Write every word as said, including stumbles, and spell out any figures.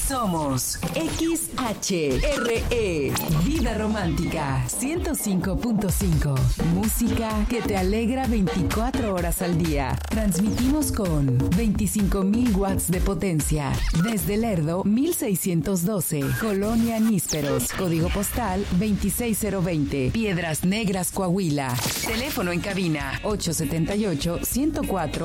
Somos X H R E, Vida Romántica, ciento cinco punto cinco. Música que te alegra veinticuatro horas al día. Transmitimos con veinticinco mil watts de potencia. Desde Lerdo, mil seiscientos doce. Colonia Nísperos. Código postal veintiséis cero veinte. Piedras Negras, Coahuila. Teléfono en cabina ocho siete ocho, uno cero cuatro,